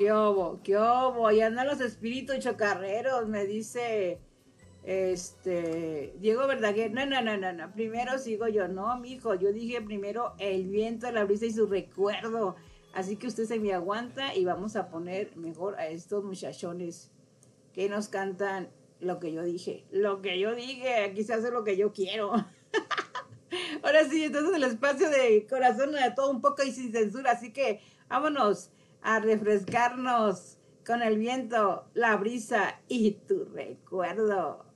qué obo? Y andan los espíritus chocarreros, me dice Diego Verdaguer. No, no, no, no, no. Primero sigo yo. No, mijo, yo dije primero el viento, la brisa y su recuerdo. Así que usted se me aguanta y vamos a poner mejor a estos muchachones que nos cantan lo que yo dije. Lo que yo dije, aquí se hace lo que yo quiero. Ahora sí, entonces el espacio de corazón de todo un poco y sin censura, así que vámonos a refrescarnos con el viento, la brisa y tu recuerdo.